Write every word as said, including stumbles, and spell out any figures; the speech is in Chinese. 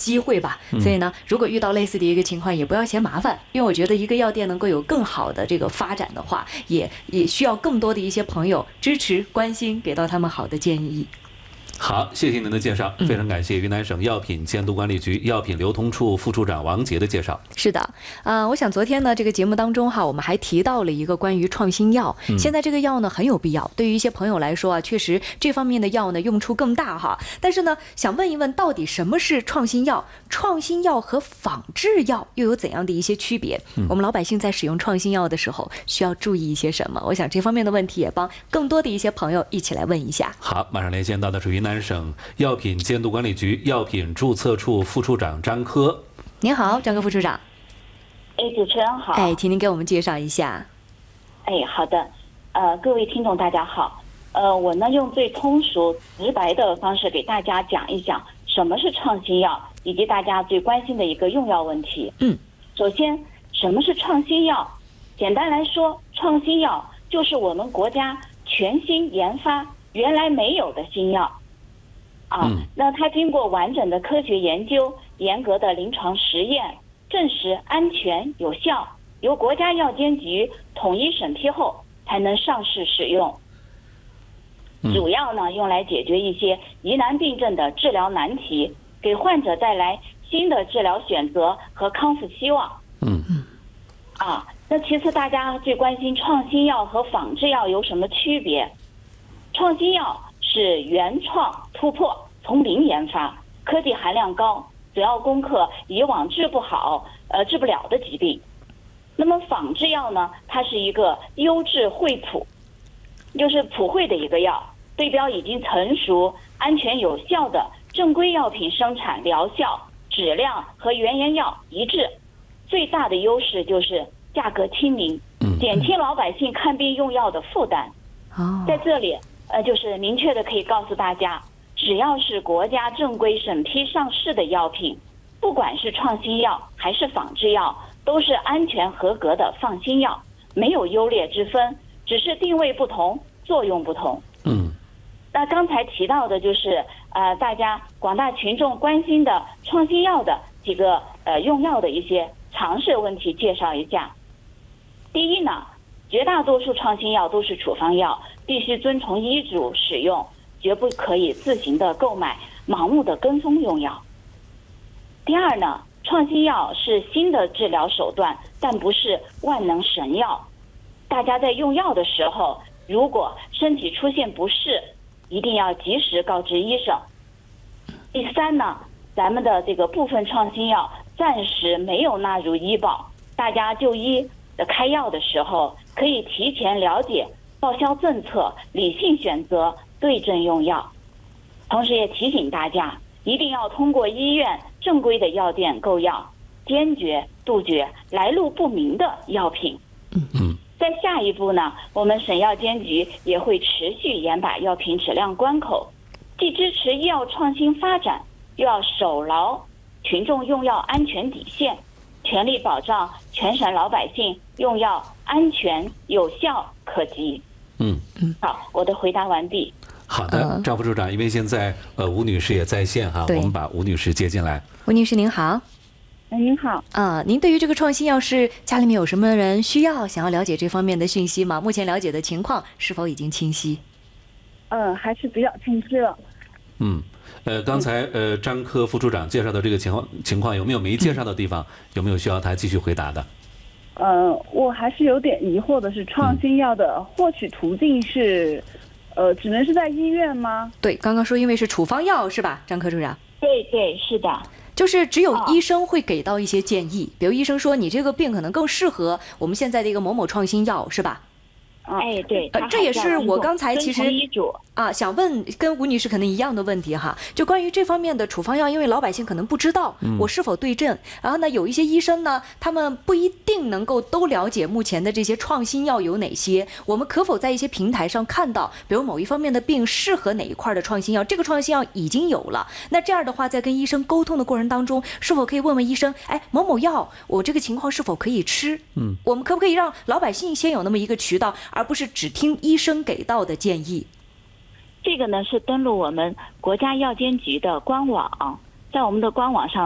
机会吧。所以呢，如果遇到类似的一个情况，也不要嫌麻烦，因为我觉得一个药店能够有更好的这个发展的话，也也需要更多的一些朋友支持、关心，给到他们好的建议。 好，谢谢您的介绍，非常感谢云南省药品监督管理局药品流通处副处长王杰的介绍。 是的，呃，我想昨天呢，这个节目当中哈，我们还提到了一个关于创新药。嗯、现在这个药呢很有必要，对于一些朋友来说啊，确实这方面的药呢用处更大哈。但是呢，想问一问，到底什么是创新药？创新药和仿制药又有怎样的一些区别？嗯、我们老百姓在使用创新药的时候需要注意一些什么？我想这方面的问题也帮更多的一些朋友一起来问一下。 好，马上连线到的是云南省药品监督管理局药品注册处副处长张科。 您好，张科副处长。 哎，主持人好。 哎，请您给我们介绍一下。 哎，好的。呃，各位听众大家好。呃，我呢用最通俗直白的方式给大家讲一讲什么是创新药，以及大家最关心的一个用药问题。 嗯。 首先，什么是创新药？简单来说，创新药就是我们国家全新研发原来没有的新药。啊，那它经过完整的科学研究、严格的临床实验，证实安全有效，由国家药监局统一审批后才能上市使用。主要呢用来解决一些疑难病症的治疗难题，给患者带来新的治疗选择和康复希望。 嗯嗯。 啊，那其次大家最关心创新药和仿制药有什么区别？创新药是原创突破，从零研发，科技含量高，主要攻克以往治不好、呃治不了的疾病。那么仿制药呢，它是一个优质惠普，就是普惠的一个药，对标已经成熟、安全有效的正规药品生产疗效、质量和原研药一致。最大的优势就是价格亲民，减轻老百姓看病用药的负担。在这里。呃，就是明确的可以告诉大家，只要是国家正规审批上市的药品，不管是创新药还是仿制药，都是安全合格的放心药，没有优劣之分，只是定位不同，作用不同。 嗯。 那刚才提到的就是呃，大家广大群众关心的创新药的几个呃用药的一些常识问题，介绍一下。第一呢，绝大多数创新药都是处方药，必须遵从医嘱使用，绝不可以自行的购买、盲目的跟风用药。第二呢，创新药是新的治疗手段，但不是万能神药。大家在用药的时候，如果身体出现不适，一定要及时告知医生。第三呢，咱们的这个部分创新药暂时没有纳入医保，大家就医的开药的时候，可以提前了解报销政策，理性选择，对症用药。同时也提醒大家，一定要通过医院正规的药店购药，坚决杜绝来路不明的药品。 嗯， 在下一步呢，我们省药监局也会持续严把药品质量关口，既支持医药创新发展，又要守牢群众用药安全底线，全力保障全省老百姓用药安全、有效、可及。 嗯嗯，好，我的回答完毕。 好的，张副处长，因为现在呃吴女士也在线哈，我们把吴女士接进来。 吴女士您好。 哎，您好。 啊，您对于这个创新药是家里面有什么人需要想要了解这方面的讯息吗？目前了解的情况是否已经清晰？ 嗯，还是比较清晰了。 嗯，呃，刚才呃张科副处长介绍的这个情况情况有没有没介绍的地方？嗯、有没有需要他继续回答的？ 呃，我还是有点疑惑的是，创新药的获取途径是，嗯、呃，只能是在医院吗？ 对，刚刚说因为是处方药是吧，张科处长？ 对对，是的。 就是只有医生会给到一些建议，比如医生说你这个病可能更适合我们现在的一个某某创新药，是吧？ 哎，对， 呃，这也是我刚才其实啊想问跟吴女士可能一样的问题哈，就关于这方面的处方药，因为老百姓可能不知道我是否对症，然后呢，有一些医生呢，他们不一定能够都了解目前的这些创新药有哪些，我们可否在一些平台上看到，比如某一方面的病适合哪一块的创新药，这个创新药已经有了，那这样的话，在跟医生沟通的过程当中，是否可以问问医生，哎，某某药我这个情况是否可以吃？嗯，我们可不可以让老百姓先有那么一个渠道？而不是只听医生给到的建议。 这个呢是登录我们国家药监局的官网，在我们的官网上